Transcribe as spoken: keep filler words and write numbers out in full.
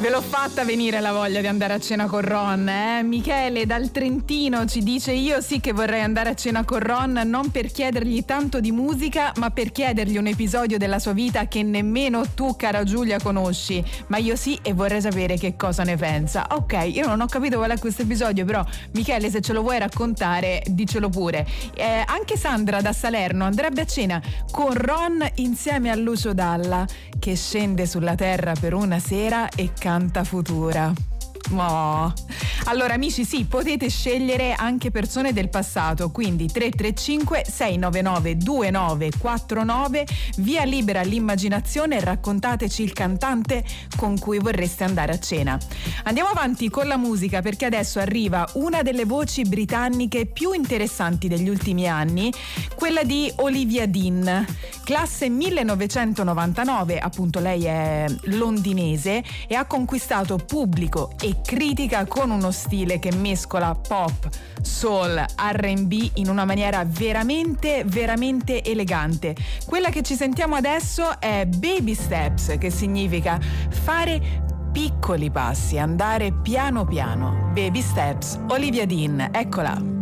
Ve l'ho fatta venire la voglia di andare a cena con Ron, eh? Michele dal Trentino ci dice: io sì che vorrei andare a cena con Ron, non per chiedergli tanto di musica, ma per chiedergli un episodio della sua vita che nemmeno tu, cara Giulia, conosci. Ma io sì, e vorrei sapere che cosa ne pensa. Ok, io non ho capito qual è questo episodio, però Michele, se ce lo vuoi raccontare, dicelo pure. Eh, anche Sandra da Salerno andrebbe a cena con Ron insieme a Lucio Dalla, che scende sulla terra per una sera e canta Futura. Oh. Allora amici, sì, potete scegliere anche persone del passato, quindi tre tre cinque sei nove nove due nove quattro nove, via libera all'immaginazione, raccontateci il cantante con cui vorreste andare a cena. Andiamo avanti con la musica, perché adesso arriva una delle voci britanniche più interessanti degli ultimi anni, quella di Olivia Dean, classe millenovecentonovantanove, appunto lei è londinese e ha conquistato pubblico e critica con uno stile che mescola pop, soul, R and B in una maniera veramente veramente elegante. Quella che ci sentiamo adesso è Baby Steps, che significa fare piccoli passi, andare piano piano. Baby Steps, Olivia Dean, eccola.